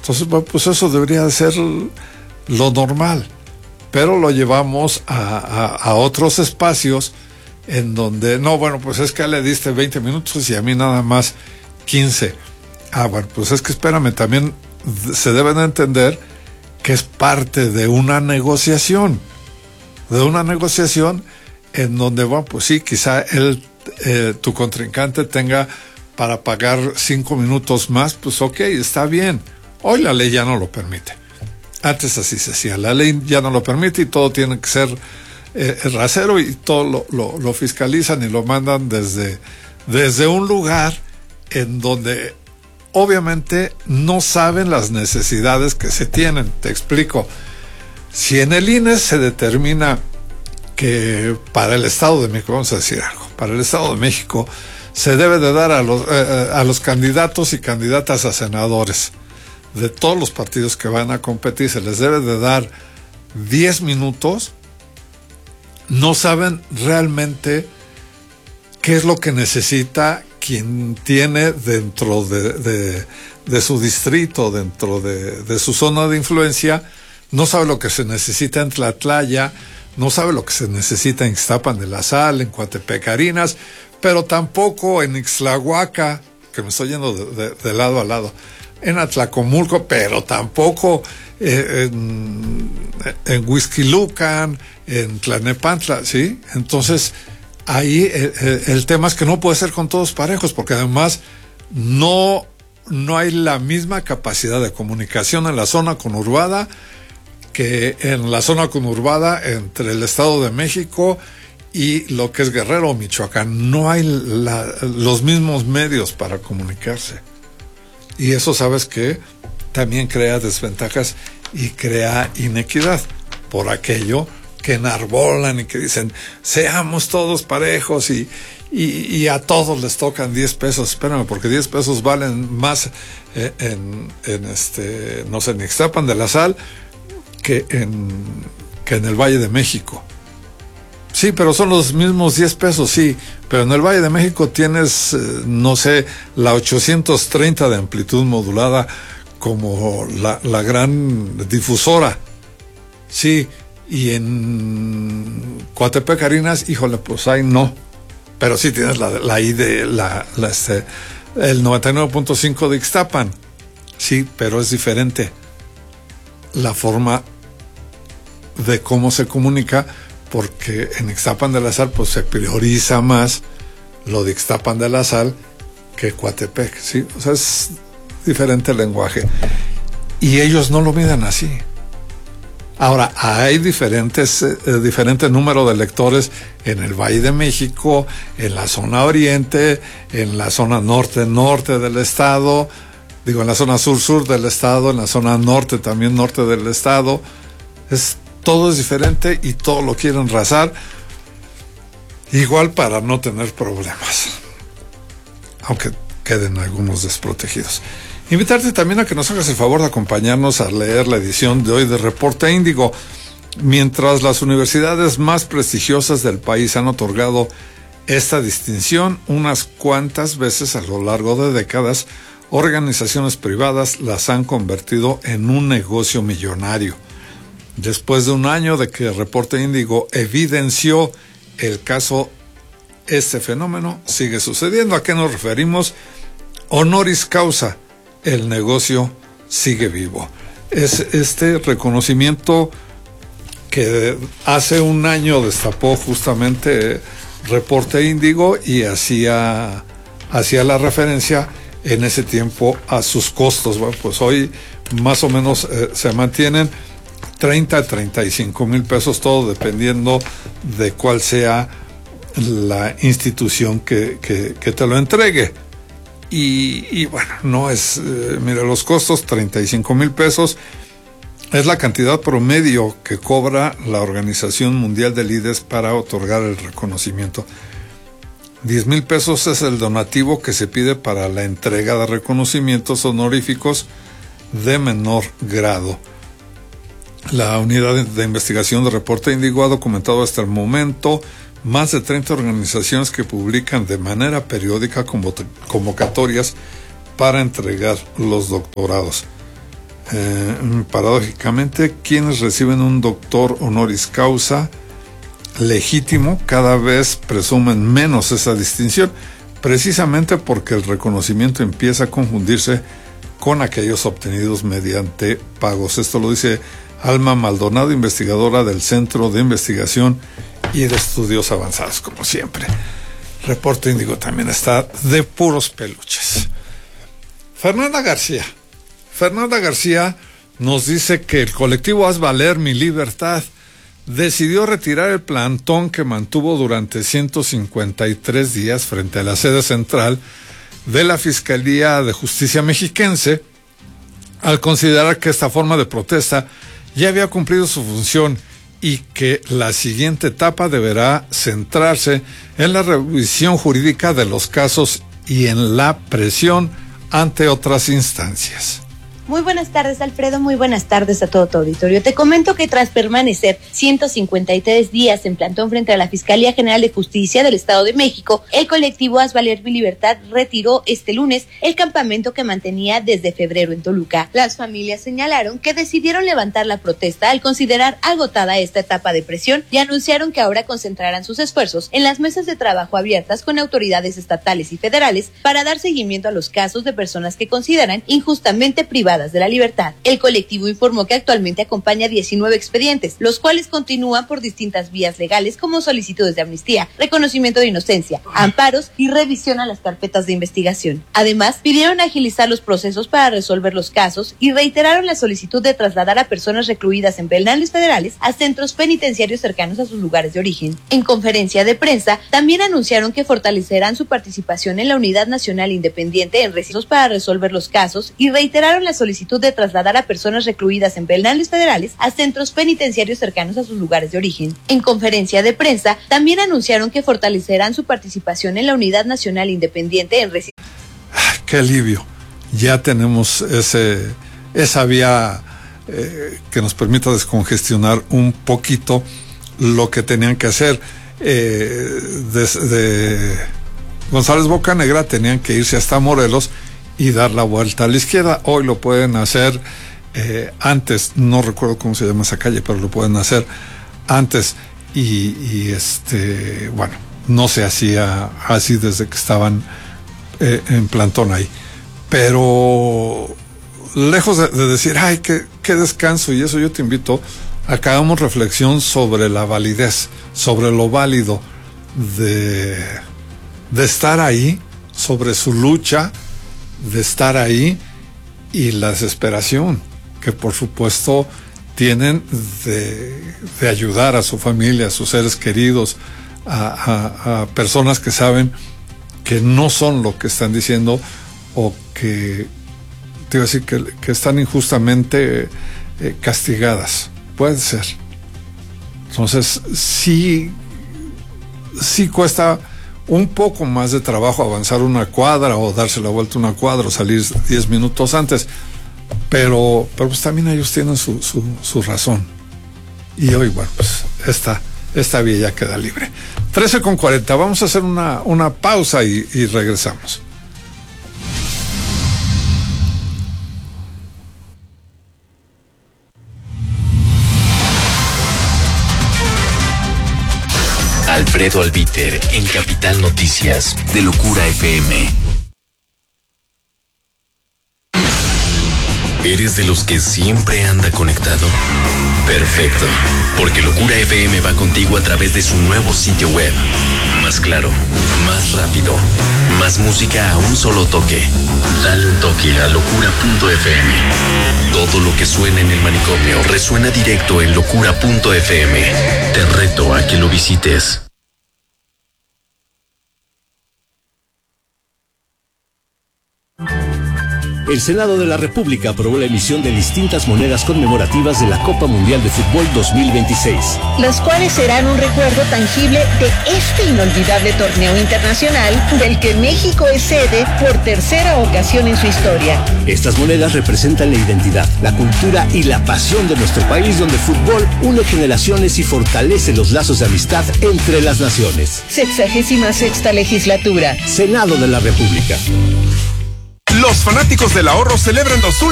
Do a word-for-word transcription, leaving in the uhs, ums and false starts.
Entonces, bueno, pues eso debería de ser lo normal, pero lo llevamos a, a, a otros espacios en donde, no, bueno, pues es que le diste veinte minutos y a mí nada más quince. Ah, bueno, pues es que espérame, también se deben entender que es parte de una negociación, de una negociación en donde, bueno, pues sí, quizá él, eh, tu contrincante tenga para pagar cinco minutos más, pues ok, está bien. Hoy la ley ya no lo permite. Antes así se hacía, la ley ya no lo permite y todo tiene que ser eh, rasero y todo lo, lo, lo fiscalizan y lo mandan desde, desde un lugar en donde obviamente no saben las necesidades que se tienen. Te explico. Si en el I N E se determina que para el Estado de México, vamos a decir algo, para el Estado de México se debe de dar a los, eh, a los candidatos y candidatas a senadores de todos los partidos que van a competir, se les debe de dar diez minutos, no saben realmente qué es lo que necesita quien tiene dentro de, de, de su distrito, dentro de, de su zona de influencia, no sabe lo que se necesita en Tlatlaya, no sabe lo que se necesita en Ixtapan de la Sal, en Coatepec Harinas, pero tampoco en Ixtlahuaca, que me estoy yendo de, de, de lado a lado, en Atlacomulco, pero tampoco eh, en, en Huixquilucan, en Tlanepantla, ¿sí? Entonces, ahí eh, eh, el tema es que no puede ser con todos parejos, porque además no, no hay la misma capacidad de comunicación en la zona conurbada que en la zona conurbada entre el Estado de México y lo que es Guerrero o Michoacán. No hay la, los mismos medios para comunicarse. Y eso, ¿sabes qué? También crea desventajas y crea inequidad por aquello que enarbolan y que dicen, seamos todos parejos y, y, y a todos les tocan diez pesos. Espérame, porque diez pesos valen más eh, en, en este, no sé, en Ixtapan de la Sal que en, que en el Valle de México. Sí, pero son los mismos diez pesos, sí, pero en el Valle de México tienes, eh, no sé, la ochocientos treinta de amplitud modulada como la, la gran difusora, sí, y en Coatepec Harinas, híjole, pues ahí no, pero sí tienes la, la I de, la, la este, el noventa y nueve punto cinco de Ixtapan, sí, pero es diferente la forma de cómo se comunica, porque en Ixtapan de la Sal pues se prioriza más lo de Ixtapan de la Sal que Coatepec, ¿sí? O sea, es diferente el lenguaje. Y ellos no lo miden así. Ahora, hay diferentes, eh, diferente número de lectores en el Valle de México, en la zona oriente, en la zona norte-norte del estado, digo, en la zona sur-sur del estado, en la zona norte, también norte del estado. Es todo es diferente y todo lo quieren rasar igual para no tener problemas, aunque queden algunos desprotegidos. Invitarte también a que nos hagas el favor de acompañarnos a leer la edición de hoy de Reporte Índigo. Mientras las universidades más prestigiosas del país han otorgado esta distinción unas cuantas veces a lo largo de décadas, organizaciones privadas las han convertido en un negocio millonario. Después de un año de que Reporte Índigo evidenció el caso, este fenómeno sigue sucediendo. ¿A qué nos referimos? Honoris causa, el negocio sigue vivo. Es este reconocimiento que hace un año destapó justamente Reporte Índigo y hacía, hacía la referencia en ese tiempo a sus costos. Bueno, pues hoy más o menos eh, se mantienen treinta a treinta y cinco mil pesos, todo dependiendo de cuál sea la institución que, que, que te lo entregue. Y, y bueno, no es, eh, mira, los costos, treinta y cinco mil pesos, es la cantidad promedio que cobra la Organización Mundial de Líderes para otorgar el reconocimiento. diez mil pesos es el donativo que se pide para la entrega de reconocimientos honoríficos de menor grado. La unidad de investigación de Reporte Índigo ha documentado hasta el momento más de treinta organizaciones que publican de manera periódica convocatorias para entregar los doctorados. eh, paradójicamente, quienes reciben un doctor honoris causa legítimo cada vez presumen menos esa distinción, precisamente porque el reconocimiento empieza a confundirse con aquellos obtenidos mediante pagos. Esto lo dice Alma Maldonado, investigadora del Centro de Investigación y de Estudios Avanzados, como siempre. Reporte Índigo también está de puros peluches. Fernanda García. Fernanda García nos dice que el colectivo Haz Valer Mi Libertad decidió retirar el plantón que mantuvo durante ciento cincuenta y tres días frente a la sede central de la Fiscalía de Justicia Mexiquense, al considerar que esta forma de protesta ya había cumplido su función y que la siguiente etapa deberá centrarse en la revisión jurídica de los casos y en la presión ante otras instancias. Muy buenas tardes, Alfredo, muy buenas tardes a todo tu auditorio. Te comento que tras permanecer ciento cincuenta y tres días en plantón frente a la Fiscalía General de Justicia del Estado de México, el colectivo Haz Valer Mi Libertad retiró este lunes el campamento que mantenía desde febrero en Toluca. Las familias señalaron que decidieron levantar la protesta al considerar agotada esta etapa de presión y anunciaron que ahora concentrarán sus esfuerzos en las mesas de trabajo abiertas con autoridades estatales y federales para dar seguimiento a los casos de personas que consideran injustamente privadas de la libertad. El colectivo informó que actualmente acompaña diecinueve expedientes, los cuales continúan por distintas vías legales como solicitudes de amnistía, reconocimiento de inocencia, amparos y revisión a las carpetas de investigación. Además, pidieron agilizar los procesos para resolver los casos y reiteraron la solicitud de trasladar a personas recluidas en penales federales a centros penitenciarios cercanos a sus lugares de origen. En conferencia de prensa, también anunciaron que fortalecerán su participación en la Unidad Nacional Independiente en recintos para resolver los casos y reiteraron la solicitud solicitud de trasladar a personas recluidas en penales federales a centros penitenciarios cercanos a sus lugares de origen. En conferencia de prensa, también anunciaron que fortalecerán su participación en la Unidad Nacional Independiente en recintos. ¡Qué alivio! Ya tenemos ese, esa vía eh, que nos permita descongestionar un poquito lo que tenían que hacer. Eh, desde González Bocanegra tenían que irse hasta Morelos y dar la vuelta a la izquierda. Hoy lo pueden hacer eh, antes, no recuerdo cómo se llama esa calle, pero lo pueden hacer antes y, y este, bueno, no se hacía así desde que estaban eh, en plantón ahí. Pero lejos de, de decir, ay, qué, qué descanso y eso, yo te invito a que hagamos reflexión sobre la validez, sobre lo válido de, de estar ahí, sobre su lucha, de estar ahí y la desesperación que por supuesto tienen de, de ayudar a su familia, a sus seres queridos, a, a, a personas que saben que no son lo que están diciendo o que, te iba a decir, que, que están injustamente eh, castigadas. Puede ser. Entonces sí, sí cuesta un poco más de trabajo avanzar una cuadra o darse la vuelta una cuadra o salir diez minutos antes, pero, pero pues también ellos tienen su, su, su razón. Y hoy, bueno, pues esta, esta vía ya queda libre. trece con cuarenta, vamos a hacer una, una pausa y, y regresamos. Alfredo Albiter en Capital Noticias de Locura F M. ¿Eres de los que siempre anda conectado? Perfecto, porque Locura F M va contigo a través de su nuevo sitio web. Más claro, más rápido, más música a un solo toque. Dale un toque a locura punto f m. Todo lo que suena en el manicomio resuena directo en locura punto f m. Te reto a que lo visites. El Senado de la República aprobó la emisión de distintas monedas conmemorativas de la Copa Mundial de Fútbol dos mil veintiséis. Las cuales serán un recuerdo tangible de este inolvidable torneo internacional del que México es sede por tercera ocasión en su historia. Estas monedas representan la identidad, la cultura y la pasión de nuestro país, donde el fútbol une generaciones y fortalece los lazos de amistad entre las naciones. Sexagésima sexta legislatura. Senado de la República. Los fanáticos del ahorro celebran los